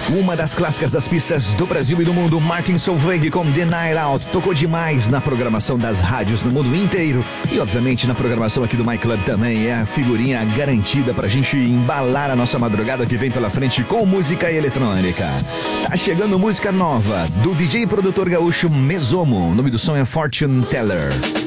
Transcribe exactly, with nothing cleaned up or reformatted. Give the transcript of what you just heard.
Uma das clássicas das pistas do Brasil e do mundo, Martin Solveig com The Night Out, tocou demais na programação das rádios no mundo inteiro e obviamente na programação aqui do My Club também. É a figurinha garantida pra gente embalar a nossa madrugada que vem pela frente com música eletrônica. Tá chegando música nova do D J e produtor gaúcho Mesomo. O nome do som é Fortune Teller.